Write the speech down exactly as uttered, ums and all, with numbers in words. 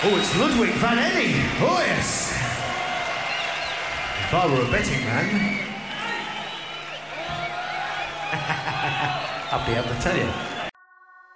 Oh, it's Ludwig van Enny. Oh, yes. If I were a betting man, I'd be able to tell you.